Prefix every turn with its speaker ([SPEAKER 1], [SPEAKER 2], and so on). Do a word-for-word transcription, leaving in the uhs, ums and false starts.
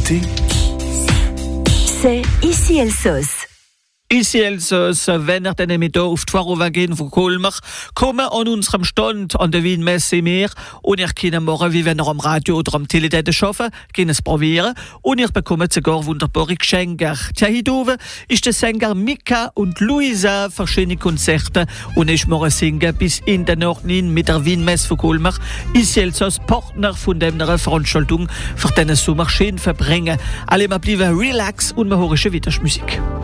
[SPEAKER 1] écoutez,
[SPEAKER 2] c'est ici Elsos.
[SPEAKER 3] Ici Elsos, wenn ihr den mit auf die Fahrung gehen von Kolmar, kommen an unserem Stand an der Wienmesse mehr und ihr könnt morgen, wie wenn ihr am Radio oder am Telefon arbeiten, gehen es probieren und ihr bekommt sogar wunderbare Geschenke. Tja, hier oben ist der Sänger Mika und Luisa, verschiedene Konzerte und ich morgen singen bis in den Nacht mit der Wienmesse von Kolmar. Ici Elsos, Partner von dieser Veranstaltung, für den Sommer schön verbringen. Alle mal bleiben relax und wir hören schon wieder Musik.